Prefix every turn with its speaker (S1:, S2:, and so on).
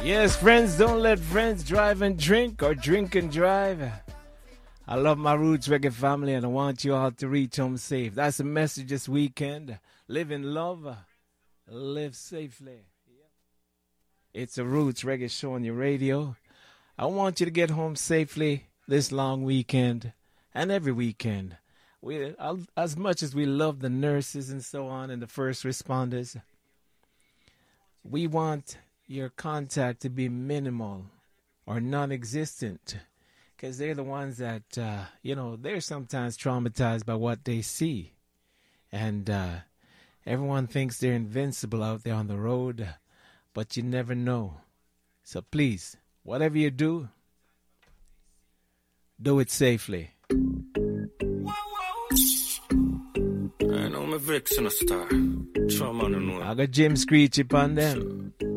S1: Yes, friends, don't let friends drive and drink or drink and drive. I love my Roots Reggae family and I want you all to reach home safe. That's the message this weekend. Live in love, live safely. It's a Roots Reggae show on your radio. I want you to get home safely this long weekend and every weekend. As much as we love the nurses and so on and the first responders, we want your contact to be minimal or non-existent because they're the ones that, they're sometimes traumatized by what they see. And everyone thinks they're invincible out there on the road, but you never know. So please, whatever you do it safely. I got Jim Screechy on them.